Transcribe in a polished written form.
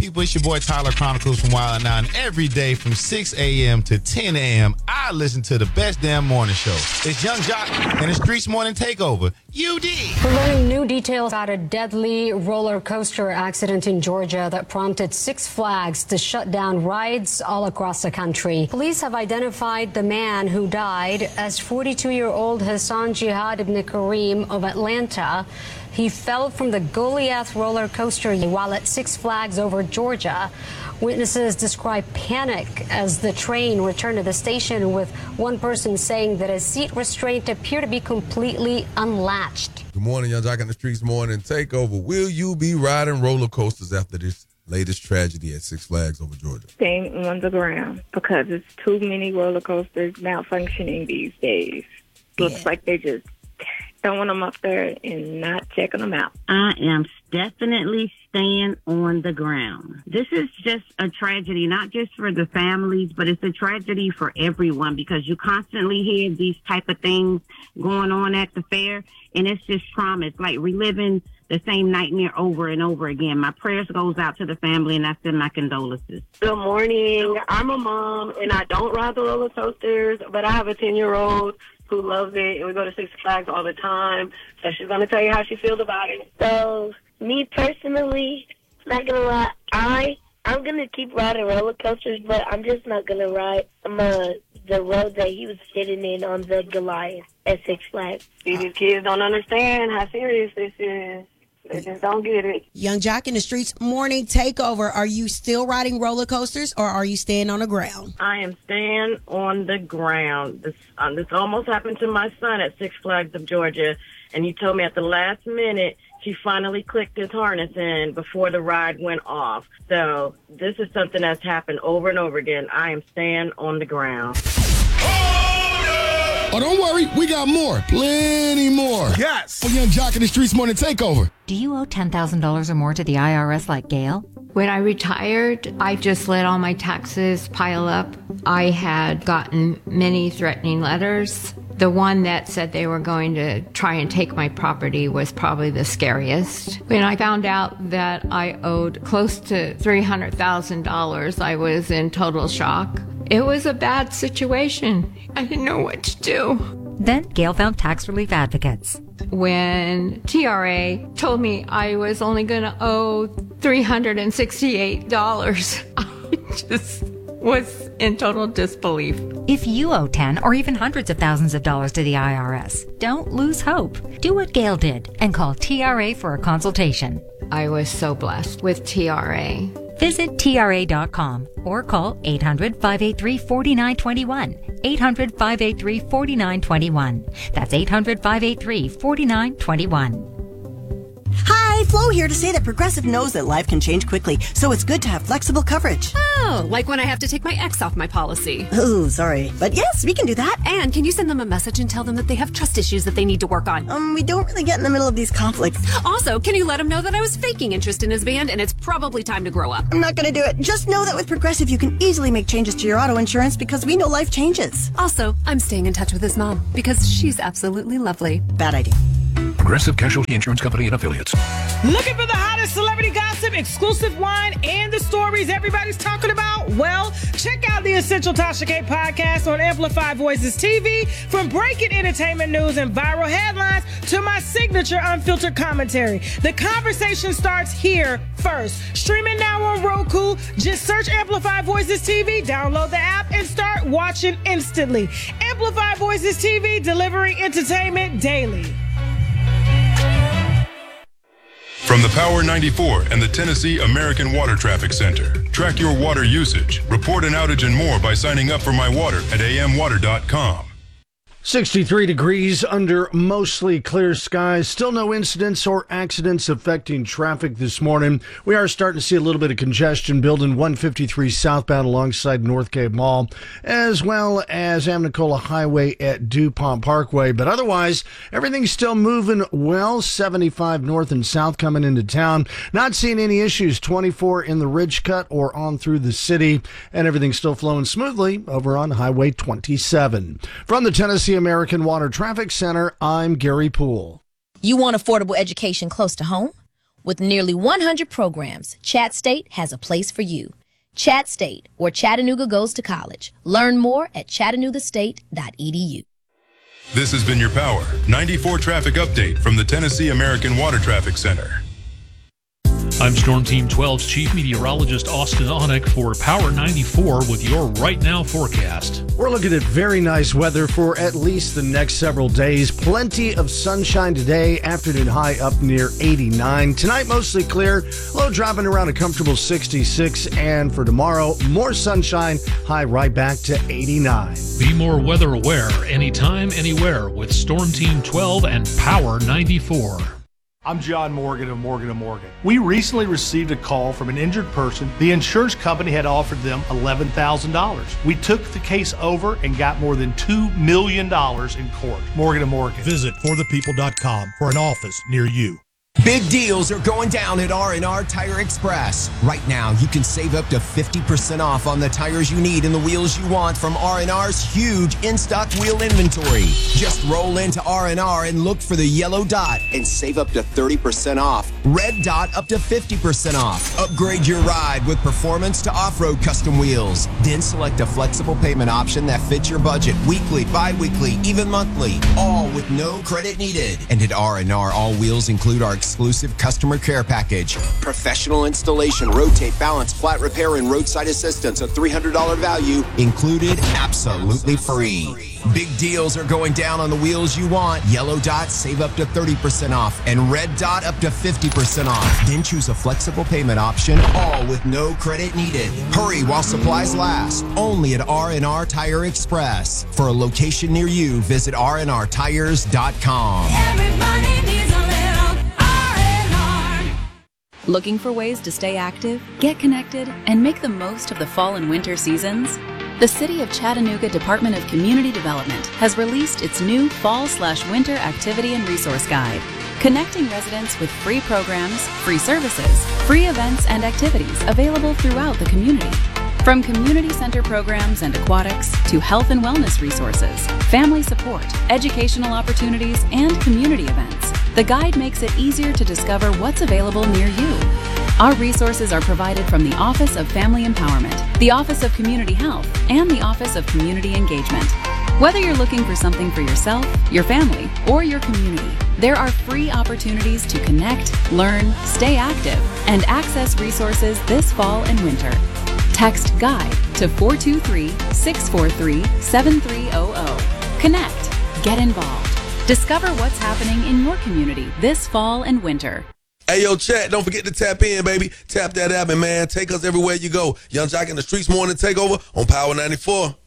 People, it's your boy Tyler Chronicles from Wild 9. Every day from 6 a.m. to 10 a.m., I listen to the best damn morning show. It's Young Jock and the Streets Morning Takeover. UD. We're learning new details about a deadly roller coaster accident in Georgia that prompted Six Flags to shut down rides all across the country. Police have identified the man who died as 42-year-old Hassan Jihad ibn Kareem of Atlanta. He fell from the Goliath roller coaster while at Six Flags over Georgia. Witnesses describe panic as the train returned to the station, with one person saying that his seat restraint appeared to be completely unlatched. Good morning, Young Jock and the Streets Morning Takeover. Will you be riding roller coasters after this latest tragedy at Six Flags over Georgia? Staying on the ground because it's too many roller coasters malfunctioning these days. Looks like they just throwing them up there and not checking them out. I am definitely staying on the ground. This is just a tragedy, not just for the families, but it's a tragedy for everyone, because you constantly hear these type of things going on at the fair, and it's just trauma. It's like reliving the same nightmare over and over again. My prayers goes out to the family, and I send my condolences. Good morning. I'm a mom, and I don't ride the roller coasters, but I have a 10-year-old who loves it, and we go to Six Flags all the time. So she's going to tell you how she feels about it. So, me personally, not going to lie, I'm going to keep riding roller coasters, but I'm just not going to ride the road that he was sitting in on the Goliath at Six Flags. See, these kids don't understand how serious this is. They just don't get it. Young Jock in the Streets Morning Takeover. Are you still riding roller coasters, or are you staying on the ground? I am staying on the ground. This almost happened to my son at Six Flags of Georgia, and he told me at the last minute he finally clicked his harness in before the ride went off. So this is something that's happened over and over again. I am staying on the ground. Oh, don't worry. We got more. Plenty more. Yes. For Young Jock in the Streets Morning Takeover. Do you owe $10,000 or more to the IRS like Gail? When I retired, I just let all my taxes pile up. I had gotten many threatening letters. The one that said they were going to try and take my property was probably the scariest. When I found out that I owed close to $300,000, I was in total shock. It was a bad situation. I didn't know what to do. Then Gail found tax relief advocates. When TRA told me I was only going to owe $368, I just was in total disbelief. If you owe 10 or even hundreds of thousands of dollars to the IRS, don't lose hope. Do what Gail did and call TRA for a consultation. I was so blessed with TRA. Visit TRA.com or call 800-583-4921. 800-583-4921. That's 800-583-4921. Hi, Flo here to say that Progressive knows that life can change quickly, so it's good to have flexible coverage. Oh, like when I have to take my ex off my policy. Oh, sorry. But yes, we can do that. And can you send them a message and tell them that they have trust issues that they need to work on? We don't really get in the middle of these conflicts. Also, can you let them know that I was faking interest in his band and it's probably time to grow up? I'm not going to do it. Just know that with Progressive, you can easily make changes to your auto insurance because we know life changes. Also, I'm staying in touch with his mom because she's absolutely lovely. Bad idea. Progressive Casualty Insurance Company and Affiliates. Looking for the hottest celebrity gossip, exclusive wine, and the stories everybody's talking about? Well, check out the Essential Tasha K podcast on Amplify Voices TV. From breaking entertainment news and viral headlines to my signature unfiltered commentary. The conversation starts here first. Streaming now on Roku. Just search Amplify Voices TV, download the app, and start watching instantly. Amplify Voices TV, delivering entertainment daily. From the Power 94 and the Tennessee American Water Traffic Center. Track your water usage, report an outage and more by signing up for My Water at amwater.com. 63 degrees under mostly clear skies. Still no incidents or accidents affecting traffic this morning. We are starting to see a little bit of congestion building 153 southbound alongside North Cape Mall, as well as Amnicola Highway at DuPont Parkway. But otherwise, everything's still moving well. 75 north and south coming into town. Not seeing any issues. 24 in the Ridge Cut or on through the city. And everything's still flowing smoothly over on Highway 27. From the Tennessee American Water Traffic Center, I'm Gary Poole. You want affordable education close to home? With nearly 100 programs, Chat State has a place for you. Chat State, where Chattanooga goes to college. Learn more at chattanoogastate.edu. This has been your Power 94 traffic update from the Tennessee American Water Traffic Center. I'm Storm Team 12's Chief Meteorologist Austin Onick for Power 94 with your Right Now forecast. We're looking at very nice weather for at least the next several days. Plenty of sunshine today, afternoon high up near 89. Tonight, mostly clear, low dropping around a comfortable 66. And for tomorrow, more sunshine, high right back to 89. Be more weather aware anytime, anywhere with Storm Team 12 and Power 94. I'm John Morgan of Morgan & Morgan. We recently received a call from an injured person. The insurance company had offered them $11,000. We took the case over and got more than $2 million in court. Morgan & Morgan. Visit forthepeople.com for an office near you. Big deals are going down at R&R Tire Express. Right now, you can save up to 50% off on the tires you need and the wheels you want from R&R's huge in-stock wheel inventory. Just roll into R&R and look for the yellow dot and save up to 30% off. Red dot up to 50% off. Upgrade your ride with performance to off-road custom wheels. Then select a flexible payment option that fits your budget. Weekly, bi-weekly, even monthly. All with no credit needed. And at R&R, all wheels include our exclusive customer care package. Professional installation, rotate, balance, flat repair, and roadside assistance. A $300 value included, absolutely free. Big deals are going down on the wheels you want. Yellow dot, save up to 30% off. And red dot, up to 50% off. Then choose a flexible payment option, all with no credit needed. Hurry while supplies last. Only at R&R Tire Express. For a location near you, visit rnrtires.com. Everybody needs a little R&R. Looking for ways to stay active, get connected, and make the most of the fall and winter seasons? The City of Chattanooga Department of Community Development has released its new Fall/Winter Activity and Resource Guide, connecting residents with free programs, free services, free events, and activities available throughout the community. From community center programs and aquatics to health and wellness resources, family support, educational opportunities, and community events, the guide makes it easier to discover what's available near you. Our resources are provided from the Office of Family Empowerment, the Office of Community Health, and the Office of Community Engagement. Whether you're looking for something for yourself, your family, or your community, there are free opportunities to connect, learn, stay active, and access resources this fall and winter. Text GUIDE to 423-643-7300. Connect. Get involved. Discover what's happening in your community this fall and winter. Hey, yo, chat, don't forget to tap in, baby. Tap that app and, man, take us everywhere you go. Young Jock in the Streets Morning Takeover on Power 94.